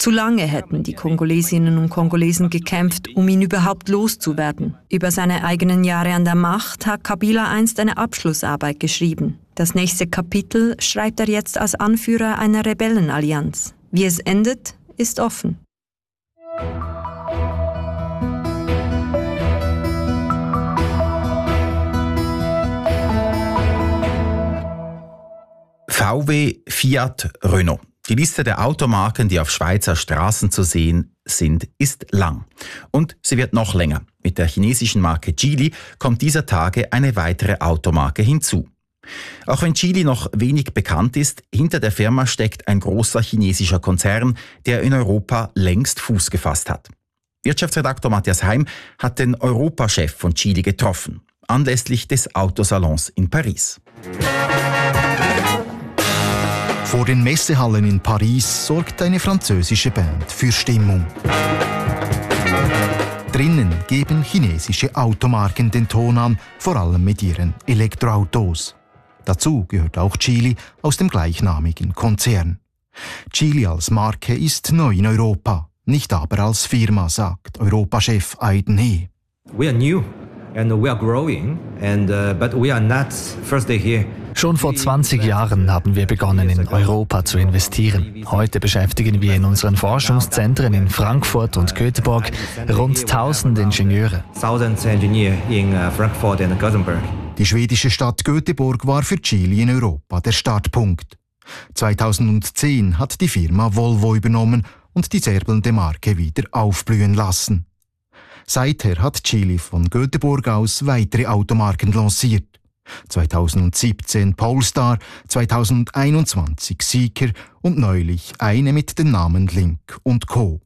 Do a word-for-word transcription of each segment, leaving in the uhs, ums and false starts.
Zu lange hätten die Kongolesinnen und Kongolesen gekämpft, um ihn überhaupt loszuwerden. Über seine eigenen Jahre an der Macht hat Kabila einst eine Abschlussarbeit geschrieben. Das nächste Kapitel schreibt er jetzt als Anführer einer Rebellenallianz. Wie es endet, ist offen. V W, Fiat, Renault. Die Liste der Automarken, die auf Schweizer Straßen zu sehen sind, ist lang. Und sie wird noch länger. Mit der chinesischen Marke Geely kommt dieser Tage eine weitere Automarke hinzu. Auch wenn Geely noch wenig bekannt ist, hinter der Firma steckt ein großer chinesischer Konzern, der in Europa längst Fuß gefasst hat. Wirtschaftsredaktor Matthias Heim hat den Europachef von Geely getroffen, anlässlich des Autosalons in Paris. Vor den Messehallen in Paris sorgt eine französische Band für Stimmung. Drinnen geben chinesische Automarken den Ton an, vor allem mit ihren Elektroautos. Dazu gehört auch Geely aus dem gleichnamigen Konzern. Geely als Marke ist neu in Europa, nicht aber als Firma, sagt Europachef Aiden He. We are new and we are growing, and uh, but we are not first day here. Schon vor zwanzig Jahren haben wir begonnen, in Europa zu investieren. Heute beschäftigen wir in unseren Forschungszentren in Frankfurt und Göteborg rund tausend Ingenieure. Die schwedische Stadt Göteborg war für Geely in Europa der Startpunkt. zweitausendzehn hat die Firma Volvo übernommen und die zerbelnde Marke wieder aufblühen lassen. Seither hat Geely von Göteborg aus weitere Automarken lanciert. zweitausendsiebzehn Polestar, zweitausendeinundzwanzig Seeker und neulich eine mit dem Namen Link und Co.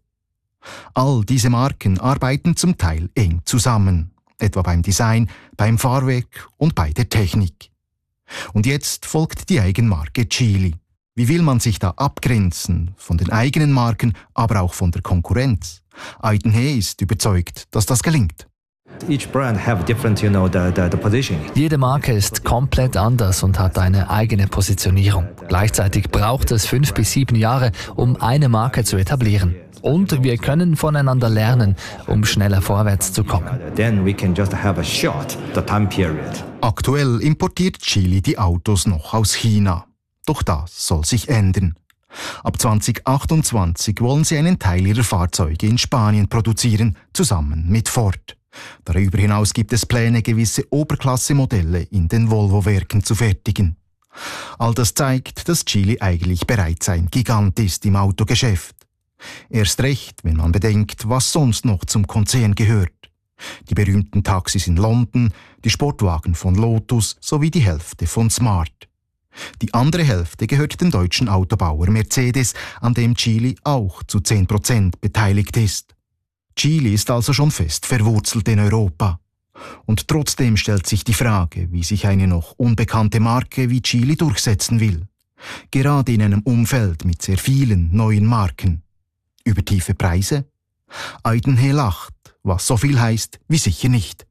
All diese Marken arbeiten zum Teil eng zusammen, etwa beim Design, beim Fahrwerk und bei der Technik. Und jetzt folgt die Eigenmarke Geely. Wie will man sich da abgrenzen von den eigenen Marken, aber auch von der Konkurrenz? Aiden He ist überzeugt, dass das gelingt. Each brand have different, you know, the, the, the positioning. Jede Marke ist komplett anders und hat eine eigene Positionierung. Gleichzeitig braucht es fünf bis sieben Jahre, um eine Marke zu etablieren. Und wir können voneinander lernen, um schneller vorwärts zu kommen. Then we can just have a short the time period. Aktuell importiert Geely die Autos noch aus China. Doch das soll sich ändern. Ab zwanzig achtundzwanzig wollen sie einen Teil ihrer Fahrzeuge in Spanien produzieren, zusammen mit Ford. Darüber hinaus gibt es Pläne, gewisse Oberklasse-Modelle in den Volvo-Werken zu fertigen. All das zeigt, dass Geely eigentlich bereits ein Gigant ist im Autogeschäft. Erst recht, wenn man bedenkt, was sonst noch zum Konzern gehört. Die berühmten Taxis in London, die Sportwagen von Lotus sowie die Hälfte von Smart. Die andere Hälfte gehört dem deutschen Autobauer Mercedes, an dem Geely auch zu zehn Prozent beteiligt ist. Geely ist also schon fest verwurzelt in Europa. Und trotzdem stellt sich die Frage, wie sich eine noch unbekannte Marke wie Geely durchsetzen will. Gerade in einem Umfeld mit sehr vielen neuen Marken. Über tiefe Preise? Aiden He lacht, was so viel heißt wie sicher nicht.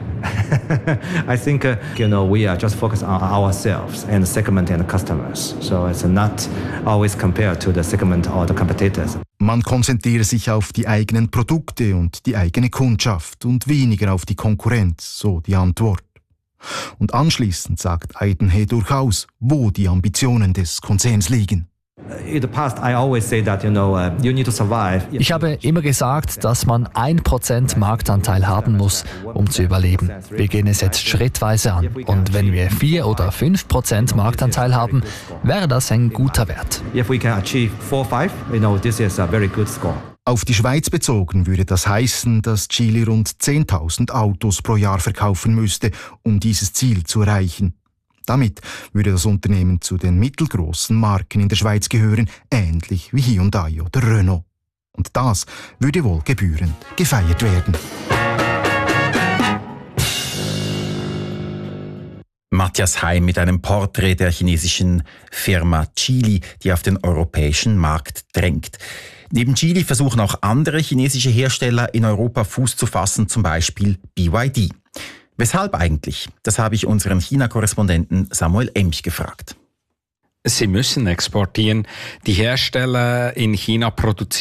I think uh, you know we are just focused on ourselves and the segment and the customers. So it's not always compared to the segment or the competitors. Man konzentriere sich auf die eigenen Produkte und die eigene Kundschaft und weniger auf die Konkurrenz, so die Antwort. Und anschließend sagt Aiden He durchaus, wo die Ambitionen des Konzerns liegen. Ich habe immer gesagt, dass man ein Prozent Marktanteil haben muss, um zu überleben. Wir gehen es jetzt schrittweise an. Und wenn wir vier oder fünf Prozent Marktanteil haben, wäre das ein guter Wert. Auf die Schweiz bezogen würde das heißen, dass Geely rund zehntausend Autos pro Jahr verkaufen müsste, um dieses Ziel zu erreichen. Damit würde das Unternehmen zu den mittelgroßen Marken in der Schweiz gehören, ähnlich wie Hyundai oder Renault. Und das würde wohl gebührend gefeiert werden. Matthias Heim mit einem Porträt der chinesischen Firma Geely, die auf den europäischen Markt drängt. Neben Geely versuchen auch andere chinesische Hersteller in Europa Fuß zu fassen, zum Beispiel B Y D. Weshalb eigentlich? Das habe ich unseren China-Korrespondenten Samuel Emch gefragt. Sie müssen exportieren. Die Hersteller in China produzieren